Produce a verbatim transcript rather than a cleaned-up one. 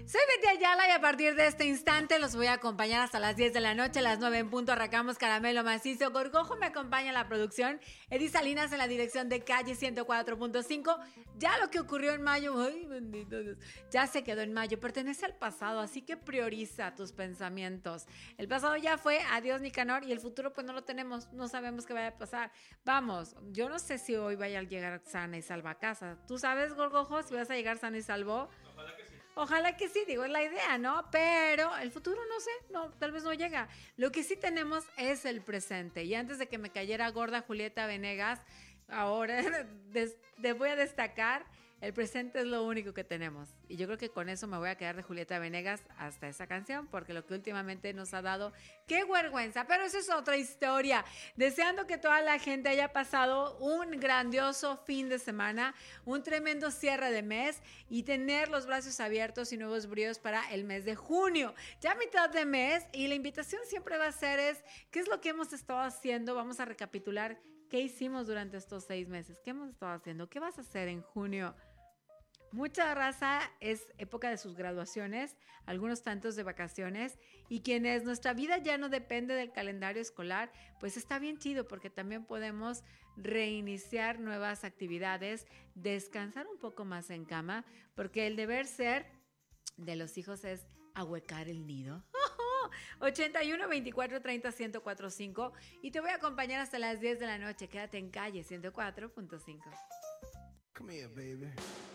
Soy Betty Ayala y a partir de este instante los voy a acompañar hasta las diez de la noche, a las nueve en punto arrancamos Caramelo Macizo. Gorgojo me acompaña en la producción, Edith Salinas en la dirección de Calle ciento cuatro punto cinco. Ya lo que ocurrió en mayo, ay bendito Dios, ya se quedó en mayo, pertenece al pasado, así que prioriza tus pensamientos. El pasado ya fue, adiós Nicanor, y el futuro pues no lo tenemos, no sabemos qué vaya a pasar. Vamos, yo no sé si hoy vaya a llegar sana y salva a casa. ¿Tú sabes, Gorgojo, si vas a llegar sana y salvo? Ojalá que sí. Ojalá que sí, digo, es la idea, ¿no? Pero el futuro no sé, no, tal vez no llega. Lo que sí tenemos es el presente. Y antes de que me cayera gorda Julieta Venegas, ahora des, des, voy a destacar, el presente es lo único que tenemos. Y yo creo que con eso me voy a quedar de Julieta Venegas hasta esa canción, porque lo que últimamente nos ha dado, qué vergüenza, pero eso es otra historia. Deseando que toda la gente haya pasado un grandioso fin de semana, un tremendo cierre de mes y tener los brazos abiertos y nuevos bríos para el mes de junio. Ya a mitad de mes, y la invitación siempre va a ser es, ¿qué es lo que hemos estado haciendo? Vamos a recapitular qué hicimos durante estos seis meses, qué hemos estado haciendo, qué vas a hacer en junio. Mucha raza es época de sus graduaciones, algunos tantos de vacaciones, y quienes nuestra vida ya no depende del calendario escolar, pues está bien chido porque también podemos reiniciar nuevas actividades, descansar un poco más en cama, porque el deber ser de los hijos es ahuecar el nido. ochenta y uno, veinticuatro, treinta, ciento cuatro punto cinco y te voy a acompañar hasta las diez de la noche. Quédate en Calle ciento cuatro punto cinco. Come here, baby.